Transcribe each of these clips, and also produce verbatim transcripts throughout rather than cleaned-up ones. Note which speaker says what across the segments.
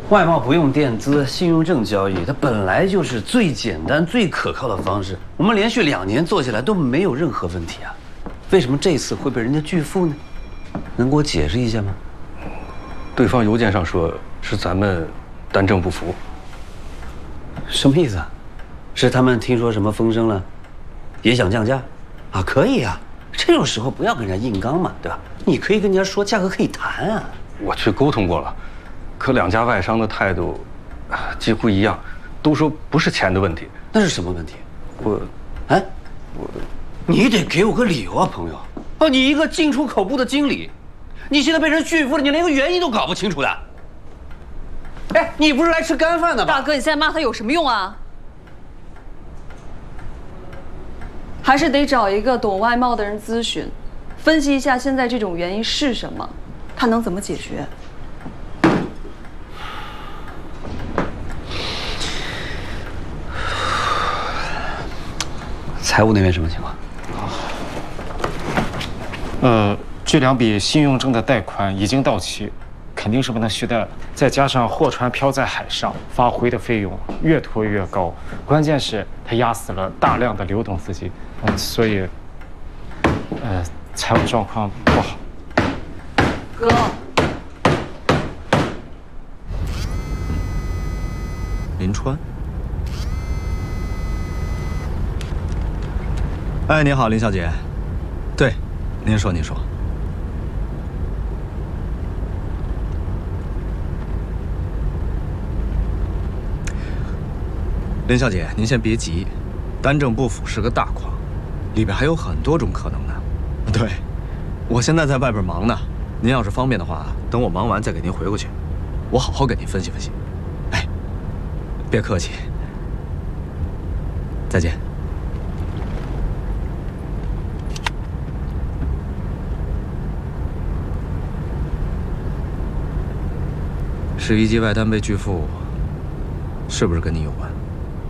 Speaker 1: 外贸不用垫资，信用证交易，它本来就是最简单、最可靠的方式。我们连续两年做下来都没有任何问题啊，为什么这次会被人家拒付呢？能给我解释一下吗？
Speaker 2: 对方邮件上说是咱们单证不符，
Speaker 1: 什么意思啊？是他们听说什么风声了，也想降价？啊，可以啊，这种时候不要跟人家硬刚嘛，对吧？你可以跟人家说价格可以谈啊。
Speaker 2: 我去沟通过了。 可两家外商的态度几乎一样，都说不是钱的问题。
Speaker 1: 那是什么问题？
Speaker 2: 我，
Speaker 1: 哎，我，你得给我个理由啊，朋友。哦，你一个进出口部的经理，你现在被人拒付了，你连个原因都搞不清楚的。哎，你不是来吃干饭的吗？
Speaker 3: 大哥，你现在骂他有什么用啊？还是得找一个懂外贸的人咨询，分析一下现在这种原因是什么，看能怎么解决。
Speaker 1: 财务那边什么情况？
Speaker 4: 呃，这两笔信用证的贷款已经到期，肯定是不能续贷了。再加上货船漂在海上，发回的费用越拖越高，关键是它压死了大量的流动资金，嗯，所以，呃，财务状况不好。
Speaker 3: 哥，
Speaker 5: 林川。 哎，您好，林小姐。对，您说，您说。林小姐，您先别急，单证不符是个大框，里边还有很多种可能呢。对，我现在在外边忙呢，您要是方便的话，等我忙完再给您回过去，我好好给您分析分析。哎，别客气，再见。 十一级外单被拒付，是不是跟你有关？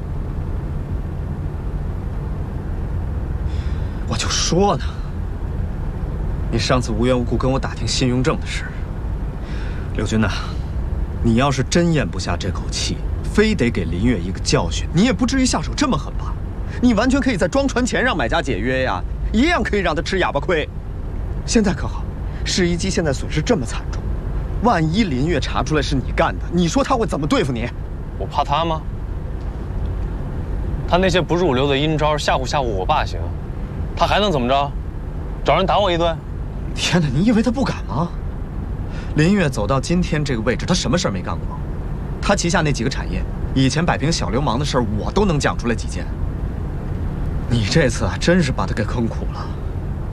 Speaker 5: 我就说呢，你上次无缘无故跟我打听信用证的事，刘军呐，你要是真咽不下这口气，非得给林月一个教训，你也不至于下手这么狠吧？你完全可以在装船前让买家解约呀，一样可以让他吃哑巴亏。现在可好，十一级现在损失这么惨重。 万一林月查出来是你干的，你说他会怎么对付你？
Speaker 6: 我怕他吗？他那些不入流的阴招吓唬吓唬我爸行，他还能怎么着？找人打我一顿？
Speaker 5: 天哪，你以为他不敢吗？林月走到今天这个位置，他什么事儿没干过？他旗下那几个产业，以前摆平小流氓的事儿，我都能讲出来几件。你这次啊，真是把他给坑苦了。